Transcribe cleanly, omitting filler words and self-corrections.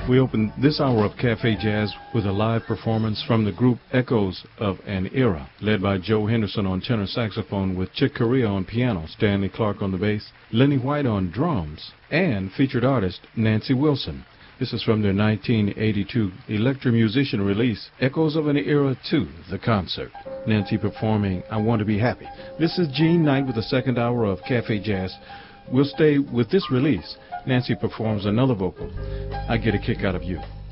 We opened this hour of Cafe Jazz with a live performance from the group Echoes of an Era, led by Joe Henderson on tenor saxophone with Chick Corea on piano, Stanley Clarke on the bass, Lenny White on drums, and featured artist Nancy Wilson. This is from their 1982 Electromusician release, Echoes of an Era 2, The Concert. Nancy performing I Want to Be Happy. This is Gene Knight with the second hour of Cafe Jazz. We'll stay with this release. Nancy performs another vocal, I Get a Kick Out of You.